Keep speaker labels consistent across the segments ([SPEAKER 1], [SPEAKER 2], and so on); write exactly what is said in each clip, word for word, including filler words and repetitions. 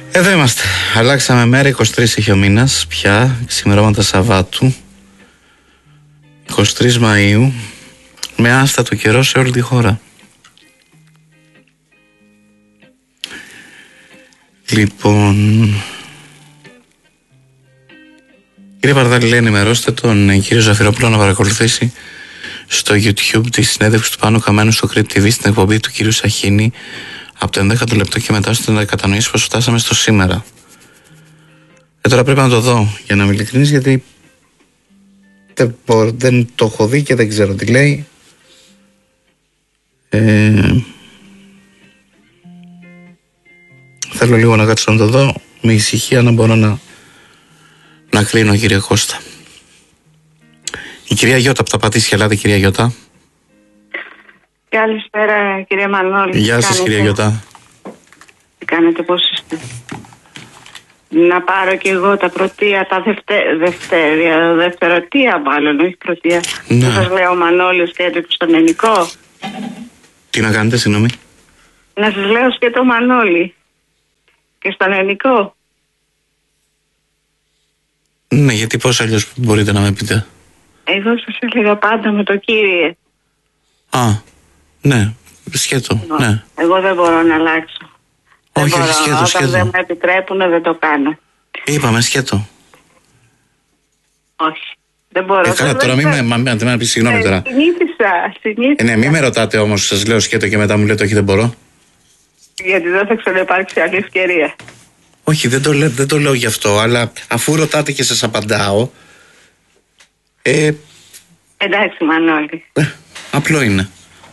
[SPEAKER 1] Εδώ είμαστε. Αλλάξαμε μέρα, είκοσι τρεις έχει ο μήνας πια, ξημερώματα Σαββάτου, είκοσι τρεις Μαΐου, με άστατο καιρό σε όλη τη χώρα. Λοιπόν, κύριε Παρδάλη, λέει, ενημερώστε τον κύριο Ζαφυρόπουλο να παρακολουθήσει στο YouTube τη συνέντευξη του Πάνου Καμένου στο Κρήτη τι βι στην εκπομπή του κυρίου Σαχίνη από το ενδέκατο λεπτό και μετά, ώστε να κατανοήσει πως φτάσαμε στο σήμερα. Ε, τώρα πρέπει να το δω, για να είμαι ειλικρινής, γιατί δεν, δεν το έχω δει και δεν ξέρω τι λέει. Ε, θέλω λίγο να κάτσω να το δω με ησυχία, να μπορώ να, να κρίνω, κύριε Κώστα. Η κυρία Γιώτα από τα Πατήσια, ελάτε, κυρία Γιώτα.
[SPEAKER 2] Καλησπέρα, κύριε Μανώλη.
[SPEAKER 1] Γεια σας, κυρία Γιώτα.
[SPEAKER 2] Τι κάνετε, πώς είστε? Να πάρω και εγώ τα πρωτεία, τα δευτε, δευτέρια, δευτεροτία μάλλον, όχι πρωτεία.
[SPEAKER 1] Ναι.
[SPEAKER 2] Σας λέω Μανώλη σκέτο στον ελληνικό.
[SPEAKER 1] Τι να κάνετε, συγγνώμη?
[SPEAKER 2] Να σας λέω σκέτο Μανώλη και στον ελληνικό.
[SPEAKER 1] Ναι, γιατί πώς αλλιώς μπορείτε να με πείτε?
[SPEAKER 2] Εγώ σας έλεγα πάντα με το κύριε.
[SPEAKER 1] Α, ναι, σκέτο, ναι.
[SPEAKER 2] Εγώ δεν μπορώ να αλλάξω.
[SPEAKER 1] Όχι,
[SPEAKER 2] δεν
[SPEAKER 1] όχι, σκέτο,
[SPEAKER 2] Όταν
[SPEAKER 1] σκέτο.
[SPEAKER 2] δεν με επιτρέπουν δεν το κάνω.
[SPEAKER 1] Είπαμε σκέτο.
[SPEAKER 2] Όχι, δεν μπορώ.
[SPEAKER 1] Ε, καλά, τώρα μην με, μα, μα, με πεις, συγγνώμη τώρα.
[SPEAKER 2] Συνήθισα, συνήθισα.
[SPEAKER 1] Ε, ναι, μην με ρωτάτε όμως, σας λέω σκέτο και μετά μου λέτε όχι, δεν μπορώ.
[SPEAKER 2] Γιατί δεν θα ξαναυπάρξει άλλη ευκαιρία.
[SPEAKER 1] Όχι, δεν το, λέ, δεν το λέω γι' αυτό, αλλά αφού ρωτάτε και σας απαντάω. Ε,
[SPEAKER 2] Εντάξει, Μανώλη.
[SPEAKER 1] ε, απλό είναι.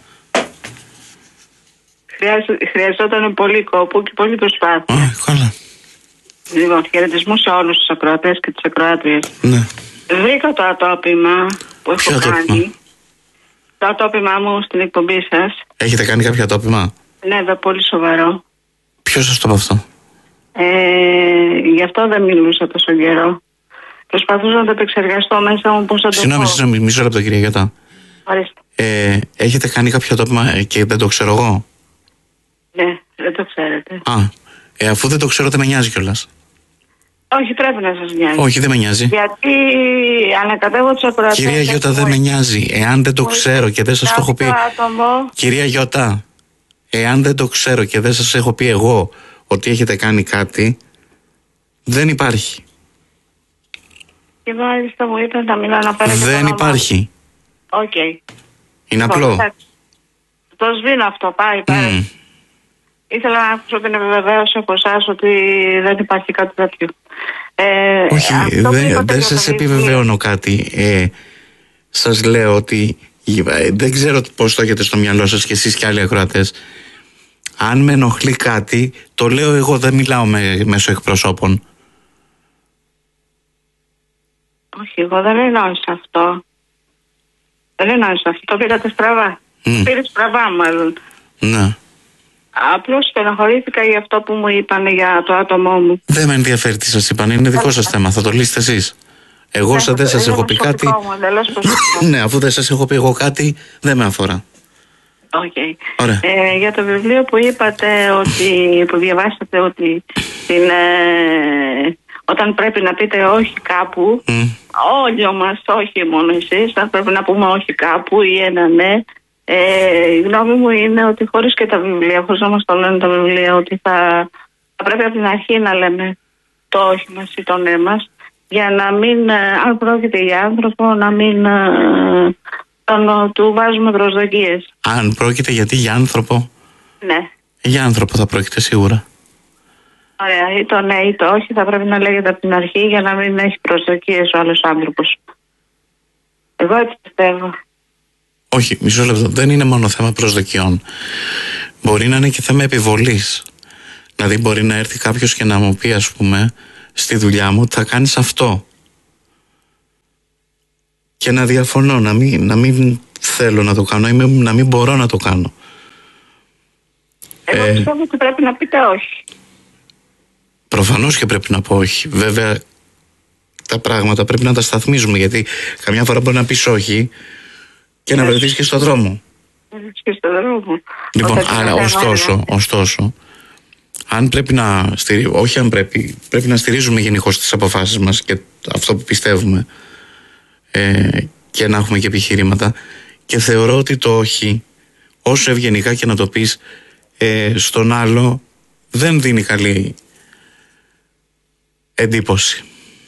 [SPEAKER 2] Χρειαζόταν πολύ κόπο και πολύ προσπάθεια.
[SPEAKER 1] Α, καλά.
[SPEAKER 2] Λοιπόν, χαιρετισμού σε όλους τους ακροατές και τις ακροάτριες.
[SPEAKER 1] Ναι.
[SPEAKER 2] Βρήκα το ατόπιμα που έχω
[SPEAKER 1] Ποιο
[SPEAKER 2] κάνει.
[SPEAKER 1] ατόπιμα?
[SPEAKER 2] Το ατόπιμά μου στην εκπομπή σας.
[SPEAKER 1] Έχετε κάνει κάποιο ατόπιμα?
[SPEAKER 2] Ναι, βέβαια, πολύ σοβαρό.
[SPEAKER 1] Ποιος σας το είπε αυτό?
[SPEAKER 2] Ε, γι' αυτό δεν μιλούσα τόσο καιρό. Προσπαθούσα να το επεξεργαστώ μέσα μου, πώς θα το
[SPEAKER 1] Συγγνώμη,
[SPEAKER 2] πω.
[SPEAKER 1] συγγνώμη, μισό λεπτό, κυρία Γιώτα.
[SPEAKER 2] Ορίστε.
[SPEAKER 1] Ε, έχετε κάνει κάποιο ατόπιμα και δεν το ξέρω εγώ?
[SPEAKER 2] Ναι, δεν το ξέρετε.
[SPEAKER 1] Α, ε, αφού δεν το ξέρω, δεν με νοιάζει κιόλας.
[SPEAKER 2] Όχι, πρέπει να σας νοιάζει.
[SPEAKER 1] Όχι, δεν με νοιάζει.
[SPEAKER 2] Γιατί ανακατεύω τους ακροατές.
[SPEAKER 1] Κυρία Γιώτα, δεν με νοιάζει. Εάν δεν το ξέρω και δεν σας το έχω πει.
[SPEAKER 2] Άτομο.
[SPEAKER 1] Κυρία Γιώτα, εάν δεν το ξέρω και δεν σας έχω πει εγώ ότι έχετε κάνει κάτι, δεν υπάρχει.
[SPEAKER 2] Και μάλιστα μου είπαν να μην αναφέρετε.
[SPEAKER 1] Δεν υπάρχει.
[SPEAKER 2] Οκ. Okay.
[SPEAKER 1] Είναι απλό.
[SPEAKER 2] Το σβήνω αυτό, πάει, πάει. Mm. Ήθελα να ακούσω την επιβεβαίωση από εσάς ότι δεν υπάρχει κάτι τέτοιο. Ε,
[SPEAKER 1] Όχι, δεν δε σας επιβεβαιώνω κάτι. Ε, σας λέω ότι ε, δεν ξέρω πώς το έχετε στο μυαλό σας και εσείς και άλλοι ακροατές. Αν με ενοχλεί κάτι, το λέω εγώ, δεν μιλάω με, μέσω εκπροσώπων.
[SPEAKER 2] Όχι, εγώ δεν εννοούσα αυτό. Δεν εννοούσα αυτό. Το πήρατε στραβά. Mm. Πήρε στραβά, μάλλον.
[SPEAKER 1] Ναι.
[SPEAKER 2] Απλώς στεναχωρήθηκα για αυτό που μου είπαν για το άτομό μου.
[SPEAKER 1] Δεν με ενδιαφέρει τι σας είπαν, είναι δικό σας θέμα. Θα το λύσετε εσείς. Εγώ ναι, σαν δεν σας έχω πει κάτι. Μου, ναι, αφού δεν σας έχω πει εγώ κάτι, δεν με αφορά.
[SPEAKER 2] Okay. Ε, για το βιβλίο που είπατε, ότι, που διαβάσατε ότι την, ε, όταν πρέπει να πείτε όχι κάπου, mm. όλοι μας, όχι μόνο εσείς, θα πρέπει να πούμε όχι κάπου ή ένα ναι. Ε, η γνώμη μου είναι ότι χωρίς και τα βιβλία, χωρίς να μας το λένε τα βιβλία, ότι θα, θα πρέπει από την αρχή να λέμε το όχι μας ή το ναι μας, για να μην, αν πρόκειται για άνθρωπο, να μην τον, του βάζουμε προσδοκίες.
[SPEAKER 1] Αν πρόκειται γιατί για άνθρωπο?
[SPEAKER 2] Ναι.
[SPEAKER 1] Για άνθρωπο θα πρόκειται σίγουρα.
[SPEAKER 2] Ωραία, ή το ναι ή το όχι θα πρέπει να λέγεται από την αρχή για να μην έχει προσδοκίες ο άλλος άνθρωπος. Εγώ έτσι πιστεύω.
[SPEAKER 1] Όχι, μισό λεπτό. Δεν είναι μόνο θέμα προσδοκιών. Μπορεί να είναι και θέμα επιβολής. Δηλαδή μπορεί να έρθει κάποιος και να μου πει, ας πούμε, στη δουλειά μου ότι θα κάνεις αυτό. Και να διαφωνώ, να μην, να μην θέλω να το κάνω ή να μην μπορώ να το κάνω.
[SPEAKER 2] Εγώ ε, πιστεύω ότι πρέπει να πείτε όχι.
[SPEAKER 1] Προφανώς και πρέπει να πω όχι. Βέβαια τα πράγματα πρέπει να τα σταθμίζουμε, γιατί καμιά φορά μπορεί να πεις όχι και να βρεθείς και στο δρόμο.
[SPEAKER 2] Και στο δρόμο.
[SPEAKER 1] Λοιπόν, αλλά ωστόσο, ωστόσο, αν πρέπει να στηρίζουμε, όχι αν πρέπει, πρέπει να στηρίζουμε γενικώς τις αποφάσεις μας και αυτό που πιστεύουμε ε, και να έχουμε και επιχειρήματα, και θεωρώ ότι το όχι, όσο ευγενικά και να το πεις ε, στον άλλο, δεν δίνει καλή εντύπωση.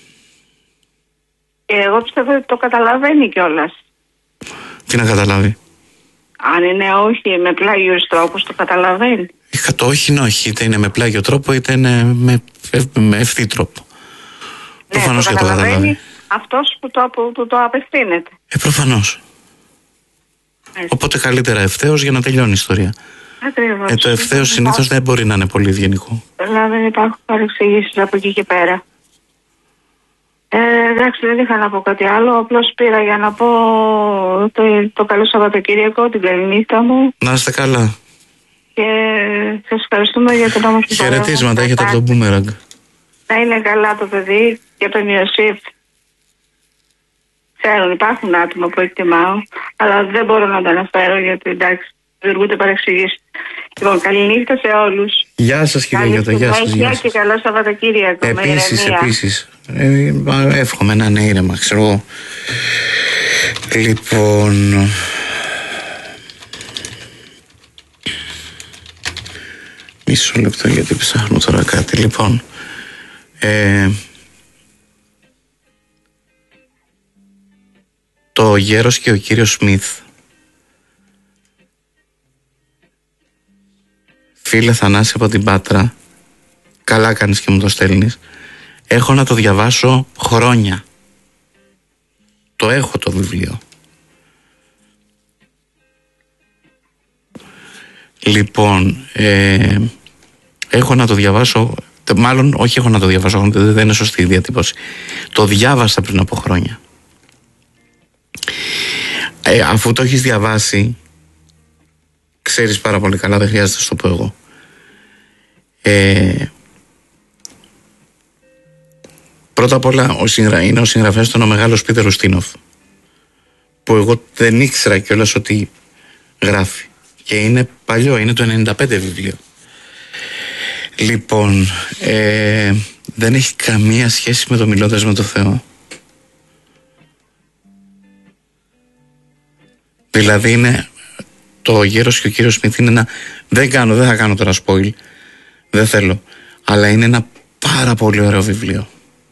[SPEAKER 2] Και εγώ πιστεύω ότι το καταλαβαίνει κιόλας.
[SPEAKER 1] Τι να καταλάβει?
[SPEAKER 2] Αν είναι όχι με πλάγιους τρόπους, το καταλαβαίνει.
[SPEAKER 1] Το όχι είναι όχι, είτε είναι με πλάγιο τρόπο είτε είναι με, με ευθύ τρόπο. Ναι, προφανώς
[SPEAKER 2] το
[SPEAKER 1] και το καταλαβαίνει
[SPEAKER 2] αυτός που το, που το απευθύνεται.
[SPEAKER 1] Ε, προφανώς. Έτσι. Οπότε καλύτερα ευθέως για να τελειώνει η ιστορία.
[SPEAKER 2] Ακριβώς.
[SPEAKER 1] Ε, το ευθέως συνήθως δεν μπορεί να είναι πολύ ευγενικό.
[SPEAKER 2] Δηλαδή δεν υπάρχουν παρεξηγήσεις από εκεί και πέρα. Ε, εντάξει, δεν είχα να πω κάτι άλλο. Απλώς πήρα για να πω το, το καλό Σαββατοκύριακο, την καλή νύχτα μου.
[SPEAKER 1] Να είστε καλά.
[SPEAKER 2] Και σας ευχαριστούμε για τον όμορφο παρέα.
[SPEAKER 1] Χαιρετίσματα, έχετε από τον Μπούμεραγκ.
[SPEAKER 2] Να είναι καλά το παιδί και τον Ιωσήφ. Ξέρουν, υπάρχουν άτομα που εκτιμάω, αλλά δεν μπορώ να τα αναφέρω γιατί εντάξει, δημιουργούνται παρεξηγήσεις. Λοιπόν, καλή νύχτα σε όλους.
[SPEAKER 1] Γεια σας κύριε Γιώτα, γεια σας.
[SPEAKER 2] Γεια και καλό Σαββατοκύριακο.
[SPEAKER 1] Επίσης, επίσης. Ε, εύχομαι να είναι ήρεμα, ξέρω εγώ. Λοιπόν... Μισό λεπτό γιατί ψάχνω τώρα κάτι. Λοιπόν... Ε, το γέρος και ο κύριος Σμιθ. Φίλε Θανάση από την Πάτρα, καλά κάνεις και μου το στέλνεις. Έχω να το διαβάσω χρόνια. Το έχω το βιβλίο. Λοιπόν, ε, έχω να το διαβάσω, μάλλον όχι έχω να το διαβάσω, δεν είναι σωστή η διατύπωση. Το διάβασα πριν από χρόνια. Ε, αφού το έχεις διαβάσει, ξέρεις πάρα πολύ καλά, δεν χρειάζεται να σου το πω εγώ. Ε, πρώτα απ' όλα ο συγγρα... είναι ο συγγραφέας του ο μεγάλος Πίτερ Ουστίνοφ, που εγώ δεν ήξερα κιόλας ότι γράφει, και είναι παλιό, είναι το ενενήντα πέντε βιβλίο. Λοιπόν, ε, δεν έχει καμία σχέση με το Μιλώντας με το Θεό. Δηλαδή είναι το γέρος και ο κύριος Σμιθ, είναι ένα, δεν κάνω, δεν θα κάνω τώρα spoil, δεν θέλω, αλλά είναι ένα πάρα πολύ ωραίο βιβλίο.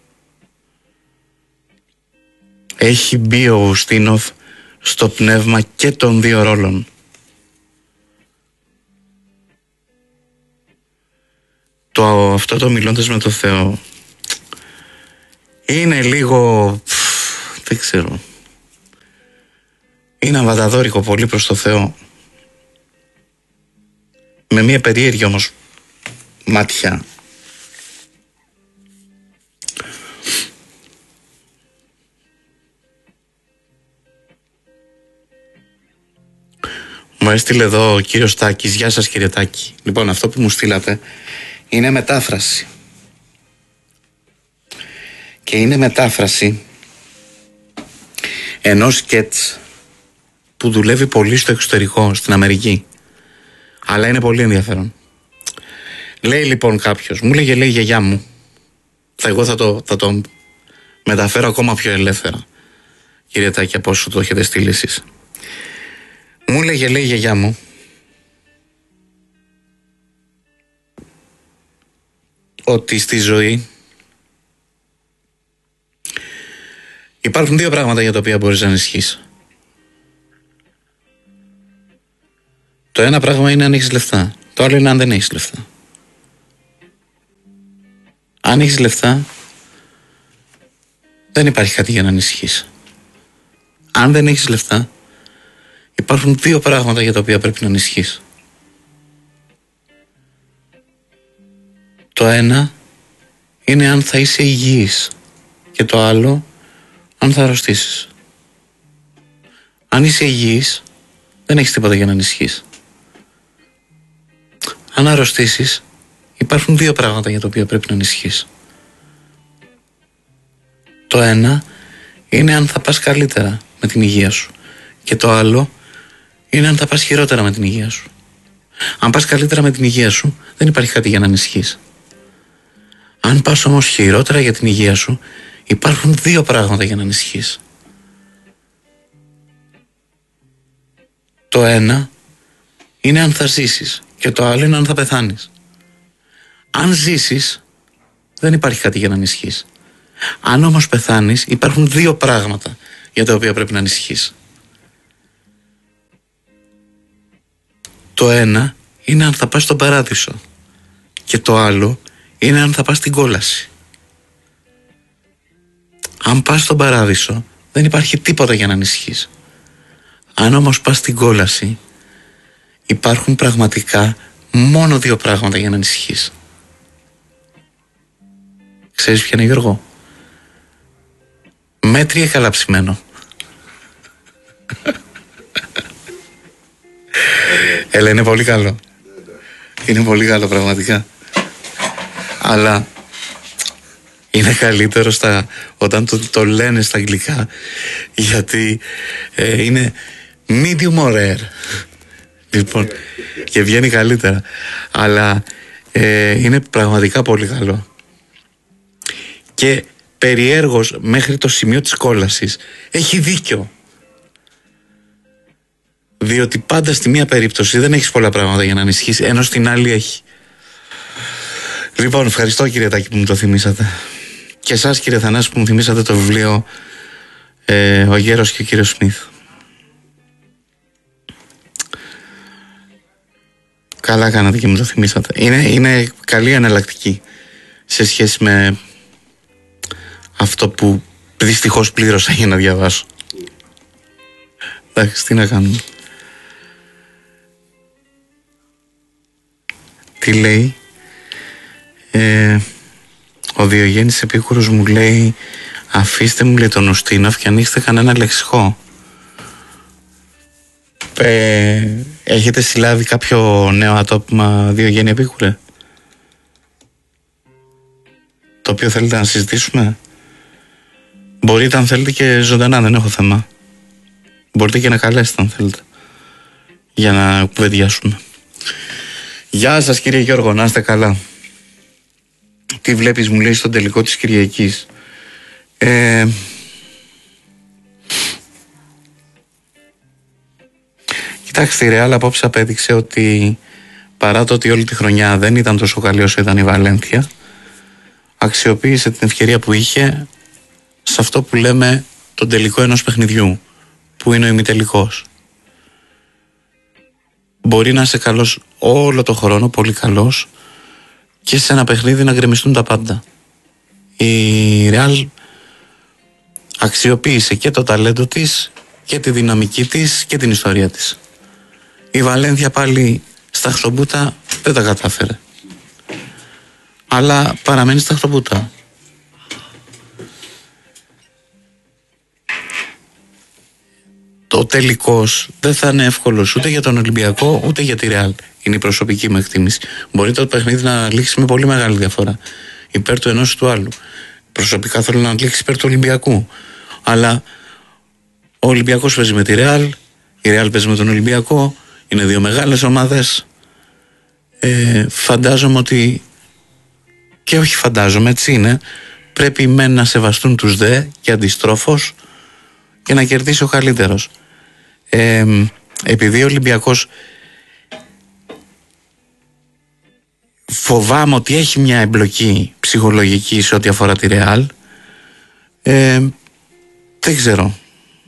[SPEAKER 1] Έχει μπει ο Ουστίνοφ στο πνεύμα και των δύο ρόλων. Το, αυτό το Μιλώντας με το Θεό είναι λίγο, δεν ξέρω, είναι αβανταδόρικο πολύ προς το Θεό, με μια περίεργη όμως μάτια. Μου έστειλε εδώ ο κύριος Τάκης. Γεια σας κύριε Τάκη. Λοιπόν, αυτό που μου στείλατε είναι μετάφραση. Και είναι μετάφραση ενός σκέτς που δουλεύει πολύ στο εξωτερικό, στην Αμερική. Αλλά είναι πολύ ενδιαφέρον. Λέει λοιπόν κάποιος, μου λέγε λέει η γιαγιά μου, θα, εγώ θα το, θα το μεταφέρω ακόμα πιο ελεύθερα, κύριε Τάκη, από όσο το έχετε στείλει εσείς. Μου λέγε λέει η γιαγιά μου ότι στη ζωή υπάρχουν δύο πράγματα για τα οποία μπορείς να ανησυχείς. Το ένα πράγμα είναι αν έχεις λεφτά. Το άλλο είναι αν δεν έχεις λεφτά. Αν έχεις λεφτά, δεν υπάρχει κάτι για να ανησυχείς. Αν δεν έχεις λεφτά, υπάρχουν δύο πράγματα για τα οποία πρέπει να ανησυχείς. Το ένα είναι αν θα είσαι υγιής και το άλλο αν θα αρρωστήσεις. Αν είσαι υγιής, δεν έχεις τίποτα για να ανησυχείς. Αν αρρωστήσεις, υπάρχουν δύο πράγματα για τα οποία πρέπει να ανησυχείς. Το ένα είναι αν θα πας καλύτερα με την υγεία σου και το άλλο είναι αν θα πας χειρότερα με την υγεία σου. Αν πας καλύτερα με την υγεία σου, δεν υπάρχει κάτι για να ανησυχείς. Αν πας όμως χειρότερα για την υγεία σου, υπάρχουν δύο πράγματα για να ανησυχείς. Το ένα είναι αν θα ζήσεις και το άλλο είναι αν θα πεθάνεις. Αν ζήσεις, δεν υπάρχει κάτι για να ανησυχείς. Αν όμως πεθάνεις, υπάρχουν δύο πράγματα για τα οποία πρέπει να ανησυχείς. Το ένα είναι αν θα πας στον παράδεισο και το άλλο είναι αν θα πας στην κόλαση. Αν πας στον παράδεισο, δεν υπάρχει τίποτα για να ανησυχείς. Αν όμως πας στην κόλαση, υπάρχουν πραγματικά μόνο δύο πράγματα για να ανησυχείς. Ξέρεις ποια είναι, Γιώργο? Μέτρια ή καλά ψημένο? Έλα, είναι πολύ καλό. Είναι πολύ καλό πραγματικά. Αλλά είναι καλύτερο στα, όταν το, το λένε στα αγγλικά, γιατί ε, είναι medium or rare. Λοιπόν, και βγαίνει καλύτερα. Αλλά ε, είναι πραγματικά πολύ καλό. Και περιέργως μέχρι το σημείο της κόλασης έχει δίκιο. Διότι πάντα στη μία περίπτωση δεν έχεις πολλά πράγματα για να ανησυχείς, ενώ στην άλλη έχει. Λοιπόν, ευχαριστώ κύριε Τάκη που μου το θυμήσατε. Και εσάς κύριε Θανάση που μου θυμήσατε το βιβλίο ε, «Ο Γέρος και ο κύριος Σμιθ». Καλά κάνατε και μου το θυμήσατε. Είναι, είναι καλή εναλλακτική σε σχέση με αυτό που δυστυχώς πλήρωσα για να διαβάσω. Εντάξει, τι να κάνουμε. Τι λέει? Ε, ο Διογέννης Επίκουρος μου λέει, αφήστε μου, λέει, τον Ουστίνοφ και ανοίξτε κανένα λεξικό. Ε, έχετε συλλάβει κάποιο νέο ατόπιμα, Διογέννη Επίκουρε, το οποίο θέλετε να συζητήσουμε? Μπορείτε αν θέλετε και ζωντανά, δεν έχω θέμα. Μπορείτε και να καλέσετε αν θέλετε, για να κουβεντιάσουμε. Γεια σας κύριε Γιώργο, να είστε καλά. Τι βλέπεις, μου λέει, στον τελικό της Κυριακής? Ε, κοιτάξτε, η Ρεάλ απόψε απέδειξε ότι παρά το ότι όλη τη χρονιά δεν ήταν τόσο καλή όσο ήταν η Βαλένθια, αξιοποίησε την ευκαιρία που είχε σε αυτό που λέμε τον τελικό ενός παιχνιδιού, που είναι ο ημιτελικός. Μπορεί να είσαι καλός όλο το χρόνο, πολύ καλός, και σε ένα παιχνίδι να γκρεμιστούν τα πάντα. Η Ρεάλ αξιοποίησε και το ταλέντο της και τη δυναμική της και την ιστορία της. Η Βαλένθια πάλι στα χτωπούτα δεν τα κατάφερε, αλλά παραμένει στα χτωπούτα. Το τελικός δεν θα είναι εύκολος ούτε για τον Ολυμπιακό ούτε για τη Ρεάλ. Είναι η προσωπική μου εκτίμηση. Μπορεί το παιχνίδι να λήξει με πολύ μεγάλη διαφορά υπέρ του ενός ή του άλλου. Προσωπικά θέλω να λήξει υπέρ του Ολυμπιακού. Αλλά ο Ολυμπιακός παίζει με τη Ρεάλ, η Ρεάλ παίζει με τον Ολυμπιακό. Είναι δύο μεγάλες ομάδες. Ε, φαντάζομαι ότι, και όχι φαντάζομαι, έτσι είναι, πρέπει οι μεν να σεβαστούν τους δε και αντιστρόφως και να κερδίσει ο καλύτερος. Ε, επειδή ο Ολυμπιακός φοβάμαι ότι έχει μια εμπλοκή ψυχολογική σε ό,τι αφορά τη Ρεάλ, ε, δεν ξέρω.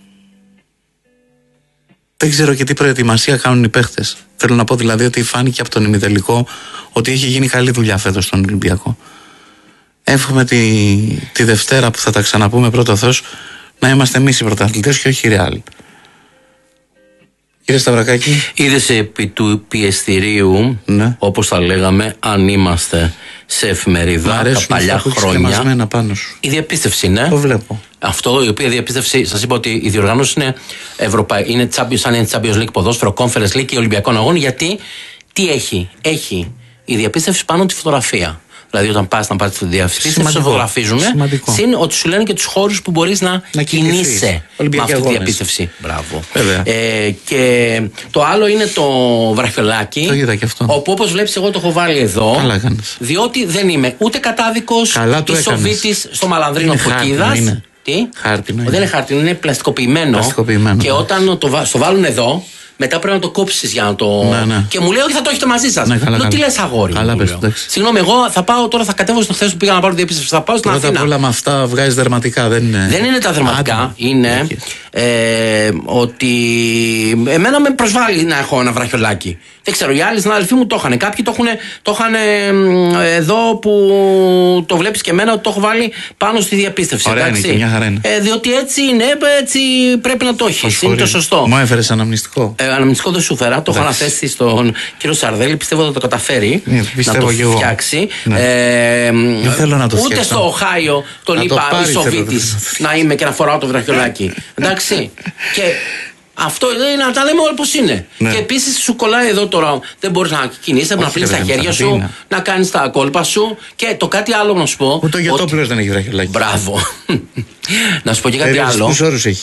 [SPEAKER 1] Δεν ξέρω και τι προετοιμασία κάνουν οι παίχτες. Θέλω να πω δηλαδή ότι φάνηκε από τον ημιτελικό ότι έχει γίνει καλή δουλειά φέτος στον Ολυμπιακό. Εύχομαι τη, τη Δευτέρα που θα τα ξαναπούμε, πρώτο Θεός, να είμαστε εμείς οι πρωταθλητές και όχι η Ρεάλ. Κύριε Σταυρακάκη.
[SPEAKER 3] Είδες επί του πιεστηρίου, ναι, όπως θα λέγαμε, αν είμαστε σε εφημερίδα τα παλιά χρόνια.
[SPEAKER 1] Πάνω σου.
[SPEAKER 3] Η διαπίστευση είναι.
[SPEAKER 1] Το βλέπω.
[SPEAKER 3] Αυτό, η οποία διαπίστευση, σας είπα ότι η διοργάνωση είναι, Ευρωπα... είναι Champions, σαν είναι Champions League ποδόσφαιρο, Conference League και Ολυμπιακών Αγώνων. Γιατί τι έχει, έχει η διαπίστευση πάνω τη φωτογραφία. Δηλαδή, όταν πα να πάρει τη διαπίστευση, σε φωτογραφίζουν. Συν ότι σου λένε και τους χώρους που μπορείς να, να κινείσαι με αυτή τη διαπίστευση. Μπράβο. Ε, και το άλλο είναι το βραχιολάκι.
[SPEAKER 1] Το είδα και αυτό.
[SPEAKER 3] Όπου, όπως βλέπεις, εγώ το έχω βάλει εδώ.
[SPEAKER 1] Καλά κάνεις.
[SPEAKER 3] Διότι δεν είμαι ούτε κατάδικος Ισοβίτης στο Μαλανδρίνο Φωκίδας. Τι?
[SPEAKER 1] Χάρτινο.
[SPEAKER 3] Δεν είναι χάρτινο, είναι πλαστικοποιημένο.
[SPEAKER 1] πλαστικοποιημένο.
[SPEAKER 3] Και όταν το, το βάλουν εδώ, μετά πρέπει να το κόψεις για να το.
[SPEAKER 1] Ναι, ναι.
[SPEAKER 3] Και μου λέει ότι θα το έχετε μαζί σας.
[SPEAKER 1] Ναι, καλά,
[SPEAKER 3] λέω, τι
[SPEAKER 1] καλά.
[SPEAKER 3] λες, αγόρι.
[SPEAKER 1] Καλά, πες,
[SPEAKER 3] συγγνώμη, εγώ θα πάω τώρα, θα κατέβω στο χθες που πήγα να πάρω διαπίστευση. Θα πάω στην Αθήνα.
[SPEAKER 1] Πρώτα απ' όλα με αυτά βγάζει δερματικά. Δεν είναι,
[SPEAKER 3] δεν είναι τα δερματικά. Άντε. Είναι ε, ότι εμένα με προσβάλλει να έχω ένα βραχιολάκι. Δεν ξέρω, οι άλλοι συνάδελφοί μου το είχαν. Κάποιοι το είχαν ε, εδώ που το βλέπεις και εμένα ότι το έχω βάλει πάνω στη διαπίστευση.
[SPEAKER 1] Ωραία, είναι, μια χαρά είναι.
[SPEAKER 3] Ε, διότι έτσι είναι, έτσι πρέπει να το έχεις. Είναι το σωστό.
[SPEAKER 1] Μου έφερες αναμνηστικό.
[SPEAKER 3] Ε, αναμνηστικό δεν σου φέρα. Το έχω αναθέσει στον κύριο Σαρδέλη. Πιστεύω ότι θα το καταφέρει
[SPEAKER 1] ναι,
[SPEAKER 3] να το φτιάξει.
[SPEAKER 1] Ναι. Ε, δεν θέλω να το
[SPEAKER 3] ούτε
[SPEAKER 1] φτιάξω.
[SPEAKER 3] Στο Οχάιο τον να είπα Ισοβίτης να είμαι και να φοράω το βραχιολάκι. Εντάξει. Και αυτό είναι να τα λέμε όλα πώς είναι. Ναι. Και επίσης σου κολλάει εδώ τώρα. Δεν μπορείς να κινείσαι, να πλύνεις τα χέρια σου, είναι. Να κάνεις τα κόλπα σου. Και το κάτι άλλο να σου πω.
[SPEAKER 1] Ούτε ο Γετόπουλος δεν έχει βραχιολάκι.
[SPEAKER 3] Μπράβο. Να σου πω και κάτι άλλο.
[SPEAKER 1] Πόσους όρους έχει.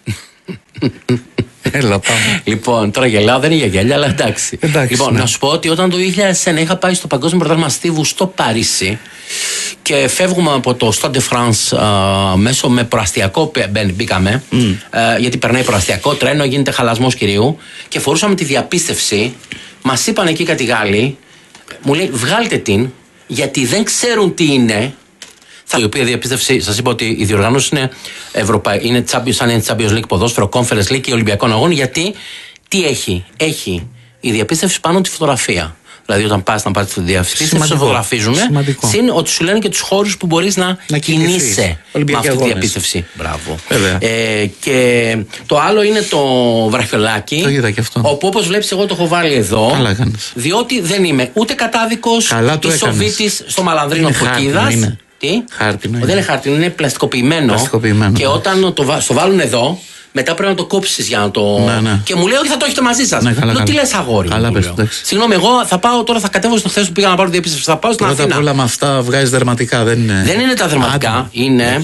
[SPEAKER 1] Έλα, πάμε.
[SPEAKER 3] Λοιπόν, τώρα γελάω, δεν είναι για γέλια, αλλά εντάξει.
[SPEAKER 1] εντάξει
[SPEAKER 3] λοιπόν,
[SPEAKER 1] ναι.
[SPEAKER 3] να σου πω ότι όταν το δύο χιλιάδες ένα είχα πάει στο Παγκόσμιο Πρωτάθλημα Στίβου στο Παρίσι και φεύγουμε από το Stade de France α, μέσω με προαστιακό μπήκαμε, mm. α, γιατί περνάει προαστιακό τρένο, γίνεται χαλασμός κυρίου και φορούσαμε τη διαπίστευση. Μας είπαν εκεί κάτι Γάλλοι, μου λέει βγάλτε την, γιατί δεν ξέρουν τι είναι. Η οποία διαπίστευση, σας είπα ότι η διοργάνωση είναι, Ευρωπα... είναι Champions, σαν είναι Champions League ποδόσφαιρο, Conference League και Ολυμπιακών Αγώνων. Γιατί τι έχει, έχει η διαπίστευση πάνω τη φωτογραφία. Δηλαδή, όταν πας να πάρεις τη διαπίστευση, σε φωτογραφίζουν. Συν ότι σου λένε και τους χώρους που μπορείς να, να κινείσαι με αυτή τη διαπίστευση. Μπράβο. Ε, και το άλλο είναι το βραχιολάκι.
[SPEAKER 1] Το είδα και αυτό.
[SPEAKER 3] Όπου, όπως βλέπεις, εγώ το έχω βάλει εδώ.
[SPEAKER 1] Καλά κάνεις.
[SPEAKER 3] Διότι δεν είμαι ούτε κατάδικος Ισοβίτης στο Μαλανδρίνο Φωκίδας. Τι?
[SPEAKER 2] Χάρτινο.
[SPEAKER 3] Δεν είναι χάρτινο, είναι πλαστικοποιημένο.
[SPEAKER 1] πλαστικοποιημένο.
[SPEAKER 3] Και όταν το, το βάλουν εδώ, μετά πρέπει να το κόψεις για να το.
[SPEAKER 1] Ναι, ναι.
[SPEAKER 3] Και μου λέει ότι θα το έχετε μαζί σας.
[SPEAKER 1] Ναι, καλά,
[SPEAKER 3] λέω,
[SPEAKER 1] καλά.
[SPEAKER 3] τι λες, αγόρι.
[SPEAKER 1] Καλά, πες,
[SPEAKER 3] συγγνώμη, εγώ θα πάω τώρα, θα κατέβω στο χθες που πήγα να πάρω διαπίστευση. Θα πάω στην
[SPEAKER 1] Αθήνα.
[SPEAKER 3] Αθήνα.
[SPEAKER 1] Πρώτα απ' όλα με αυτά βγάζει δερματικά. Δεν είναι,
[SPEAKER 3] δεν είναι τα δερματικά. Άντε. Είναι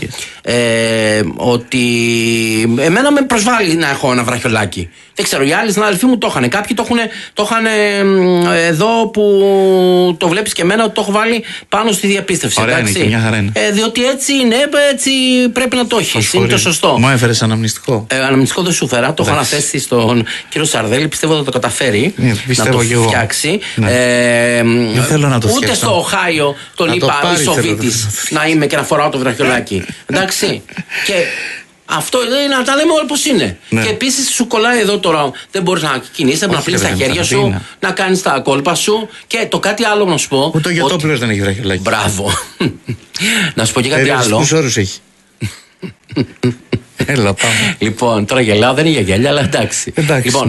[SPEAKER 3] ε, ότι εμένα με προσβάλλει να έχω ένα βραχιολάκι. Δεν ξέρω, οι άλλοι συνάδελφοί μου το είχαν. Κάποιοι το είχαν, το είχαν ε, εδώ που το βλέπεις και εμένα ότι το έχω βάλει πάνω στη διαπίστευση.
[SPEAKER 1] Ωραία,
[SPEAKER 3] εντάξει.
[SPEAKER 1] είναι, μια χαρά είναι.
[SPEAKER 3] Ε, διότι έτσι είναι, έτσι πρέπει να το έχεις. Είναι το σωστό.
[SPEAKER 1] Μου έφερες αναμνηστικό.
[SPEAKER 3] Ε, αναμνηστικό δεν σου φέρα. Το έχω αναθέσει στον κύριο Σαρδέλη. Πιστεύω ότι θα το καταφέρει
[SPEAKER 1] ναι,
[SPEAKER 3] να το φτιάξει.
[SPEAKER 1] Ναι.
[SPEAKER 3] Ε,
[SPEAKER 1] δεν θέλω να το
[SPEAKER 3] ούτε
[SPEAKER 1] φτιάξω.
[SPEAKER 3] Στο Οχάιο τον να είπα Ισοβίτης να είμαι και να φοράω το βραχιολάκι. Εντάξει. Και αυτό είναι να τα λέμε όλα πώς είναι. Ναι. Και επίσης σου κολλάει εδώ τώρα. Δεν μπορείς να κινείσαι, να πλύνεις τα χέρια σου, είναι. Να κάνεις τα κόλπα σου. Και το κάτι άλλο να σου πω.
[SPEAKER 1] Ούτε ο Γετόπουλος δεν έχει βραχιολάκι.
[SPEAKER 3] Μπράβο. Να σου πω και κάτι άλλο.
[SPEAKER 1] Πόσους όρους έχει. Έλα, πάμε.
[SPEAKER 3] Λοιπόν, τώρα γελάω, δεν είναι για γέλια, αλλά εντάξει.
[SPEAKER 1] εντάξει
[SPEAKER 3] λοιπόν,